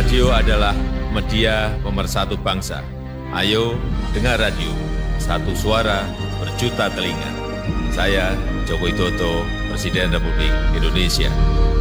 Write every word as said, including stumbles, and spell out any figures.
Radio adalah media pemersatu bangsa. Ayo dengar radio, satu suara berjuta telinga. Saya Joko Widodo, Presiden Republik Indonesia.